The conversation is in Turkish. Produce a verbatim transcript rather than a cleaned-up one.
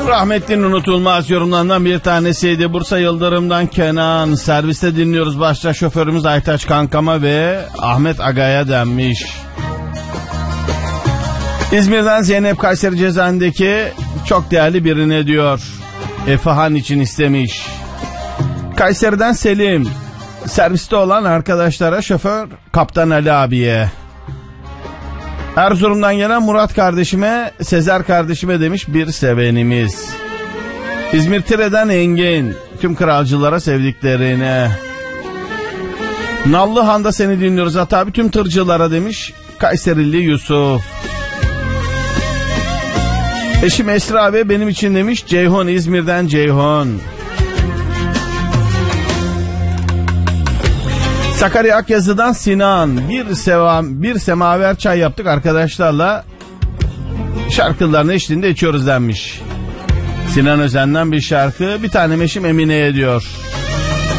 Rahmetli'nin unutulmaz yorumlarından bir tanesiydi. Bursa Yıldırım'dan Kenan. Serviste dinliyoruz. Başta şoförümüz Aytaç kankama ve Ahmet Aga'ya denmiş. İzmir'den Zeynep Kayseri Cezaevindeki çok değerli birine diyor. Efehan için istemiş. Kayseri'den Selim. Serviste olan arkadaşlara, şoför Kaptan Ali abiye. Erzurum'dan gelen Murat kardeşime, Sezer kardeşime demiş bir sevenimiz. İzmir Tire'den Engin. Tüm kralcılara, sevdiklerine. Nallıhan'da seni dinliyoruz At abi, tüm tırcılara demiş Kayserili Yusuf. Eşim Esra abi benim için demiş Ceyhun, İzmir'den Ceyhun. Sakarya Akyazı'dan Sinan. Bir sevam, bir semaver çay yaptık arkadaşlarla. Şarkıların eşliğinde içiyoruz denmiş. Sinan Özen'den bir şarkı. Bir tane eşim Emine'ye diyor.